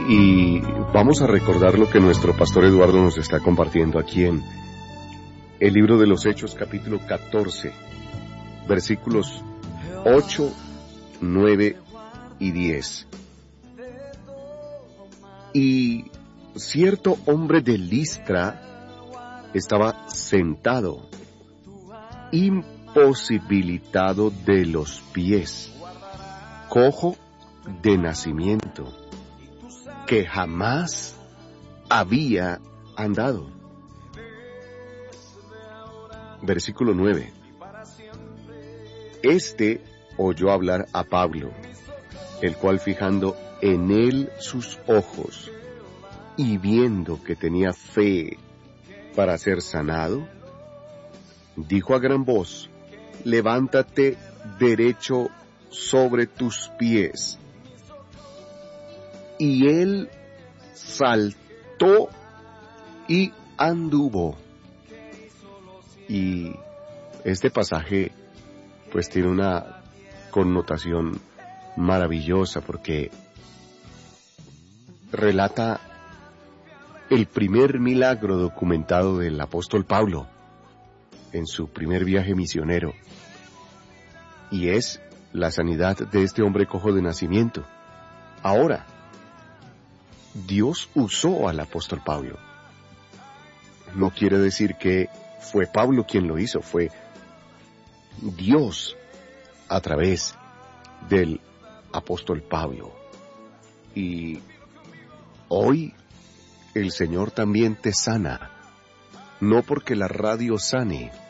Y vamos a recordar lo que nuestro pastor Eduardo nos está compartiendo aquí en el libro de los Hechos, capítulo 14, versículos 8, 9 y 10. Y cierto hombre de Listra estaba sentado, imposibilitado de los pies, cojo de nacimiento, que jamás había andado. Versículo 9. Este oyó hablar a Pablo, el cual, fijando en él sus ojos y viendo que tenía fe para ser sanado, dijo a gran voz: levántate derecho sobre tus pies. Y él saltó y anduvo. Y este pasaje pues tiene una connotación maravillosa porque relata el primer milagro documentado del apóstol Pablo en su primer viaje misionero, y es la sanidad de este hombre cojo de nacimiento. Ahora, Dios usó al apóstol Pablo. No quiere decir que fue Pablo quien lo hizo, fue Dios a través del apóstol Pablo. Y hoy el Señor también te sana, no porque la radio sane,